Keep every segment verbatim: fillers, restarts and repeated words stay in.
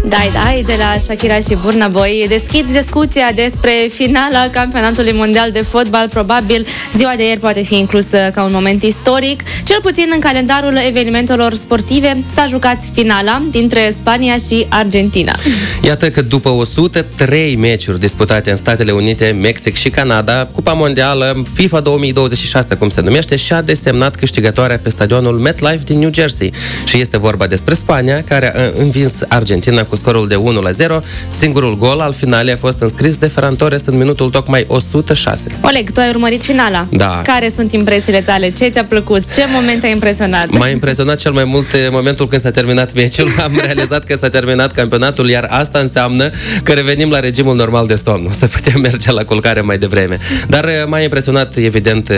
Dai, dai, de la Shakira și Burna Boy. Deschid discuția despre finala campionatului mondial de fotbal. Probabil ziua de ieri poate fi inclusă ca un moment istoric. Cel puțin în calendarul evenimentelor sportive s-a jucat finala dintre Spania și Argentina. Iată că după o sută trei meciuri disputate în Statele Unite, Mexic și Canada, Cupa Mondială FIFA două mii douăzeci și șase, cum se numește, și-a desemnat câștigătoarea pe stadionul MetLife din New Jersey. Și este vorba despre Spania, care a învins Argentina cu scorul de unu la zero. Singurul gol al finalei a fost înscris de Ferran Torres în minutul tocmai o sută șase. Oleg, tu ai urmărit finala? Da. Care sunt impresiile tale? Ce ți-a plăcut? Ce moment a impresionat? M-a impresionat cel mai mult momentul când s-a terminat meciul. Am realizat că s-a terminat campionatul, iar asta înseamnă că revenim la regimul normal de somn. O să putem merge la culcare mai devreme. Dar m-a impresionat, evident,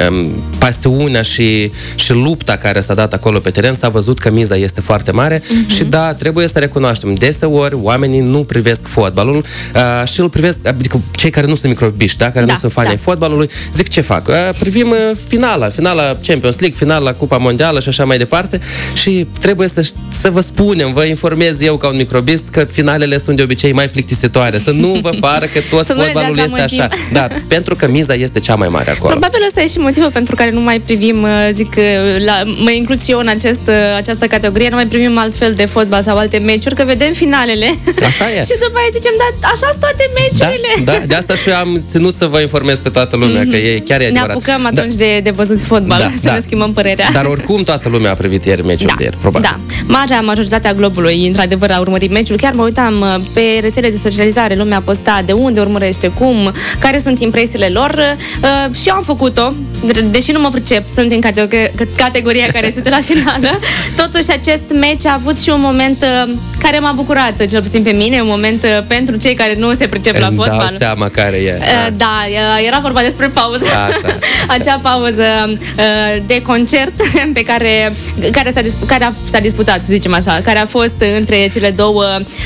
pasiunea și, și lupta care s-a dat acolo pe teren. S-a văzut că miza este foarte mare uh-huh. și da, trebuie să recunoaștem. Deseori oamenii nu privesc fotbalul uh, și îl privesc, adică cei care nu sunt microbiști, da? care da, nu sunt fani ai da. fotbalului, zic ce fac? Uh, privim uh, finala, finala Champions League, finala Cupa Mondială și așa mai departe și trebuie să, să vă spunem, vă informez eu ca un microbist că finalele sunt de obicei mai plictisitoare, să nu vă pară că tot fotbalul este așa. Da, pentru că miza este cea mai mare acolo. Probabil ăsta e și motivul pentru care nu mai privim, zic, la, mă includ și eu în acest, această categorie, nu mai privim altfel de fotbal sau alte meciuri, că vedem finalele. Așa e. Și după aia zicem, da, așa sunt toate meciurile. Da, da, de asta și am ținut să vă informez pe toată lumea, mm-hmm. că e chiar e adevărat. Ne apucăm atunci da. de, de văzut fotbal, da, să da. ne schimbăm părerea. Dar oricum toată lumea a privit ieri meciul da. de ieri, probabil. Da, marea majoritatea globului, într-adevăr, a urmărit meciul. Chiar mă uitam pe rețele de socializare, lumea posta de unde urmărește, cum, care sunt impresiile lor uh, și eu am făcut-o, deși nu mă pricep, sunt în categ- categoria care sunt la finală. Totuși, acest meci a avut și un moment uh, care m-a bucurat, cel puțin pe mine, un moment uh, pentru cei care nu se pricep la fotbal. Îmi dau seama care e. Uh, da, uh, era vorba despre pauză. Așa. Acea pauză uh, de concert pe care, care, s-a, disp- care a, s-a disputat, să zicem așa, care a fost între cele două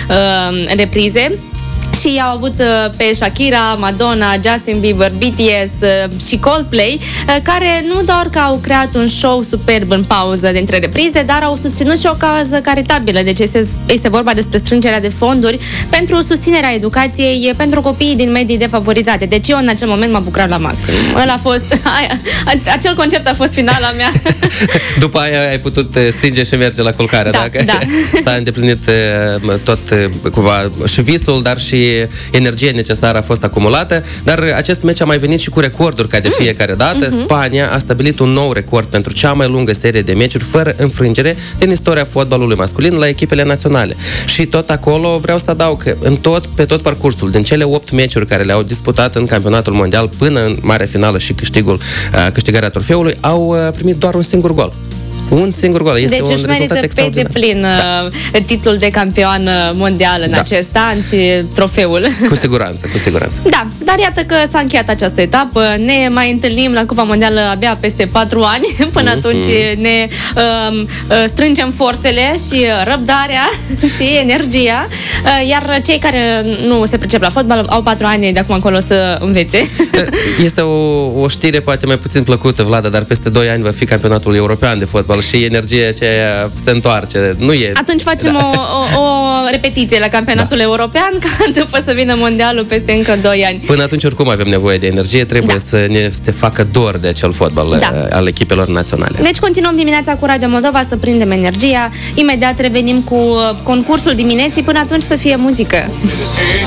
uh, reprize. Și au avut pe Shakira, Madonna, Justin Bieber, B T S și Coldplay, care nu doar că au creat un show superb în pauză dintre reprize, dar au susținut și o cauză caritabilă. Deci este, este vorba despre strângerea de fonduri pentru susținerea educației pentru copiii din medii defavorizate. Deci eu în acel moment m-am bucurat la maxim. Ăla a fost, aia, acel concert a fost finala mea. După aia ai putut stinge și merge la culcare, da, dacă da. S-a îndeplinit tot cumva și visul, dar și energia necesară a fost acumulată, dar acest meci a mai venit și cu recorduri ca de fiecare dată. Mm-hmm. Spania a stabilit un nou record pentru cea mai lungă serie de meciuri fără înfrângere din istoria fotbalului masculin la echipele naționale. Și tot acolo vreau să adaug că în tot, pe tot parcursul, din cele opt meciuri care le-au disputat în campionatul mondial până în mare finală și câștigul, câștigarea trofeului, au primit doar un singur gol. Un singur gol. Este deci un își merită pe deplin da. titlul de campion mondial în da. acest an și trofeul. Cu siguranță, cu siguranță. Da, dar iată că s-a încheiat această etapă. Ne mai întâlnim la Cupa Mondială abia peste patru ani. Până mm-hmm. atunci ne um, strângem forțele și răbdarea și energia. Iar cei care nu se pricep la fotbal au patru ani de acum încolo să învețe. Este o, o știre poate mai puțin plăcută, Vlada, dar peste doi ani va fi campionatul european de fotbal și energia aceea se întoarce. Nu e... Atunci facem da. o, o, o repetiție la campionatul da. european, ca după să vină mondialul peste încă doi ani. Până atunci oricum avem nevoie de energie, trebuie da. să ne se facă dor de acel fotbal da. al echipelor naționale. Deci continuăm dimineața cu Radio Moldova să prindem energia. Imediat revenim cu concursul dimineții, până atunci să fie muzică.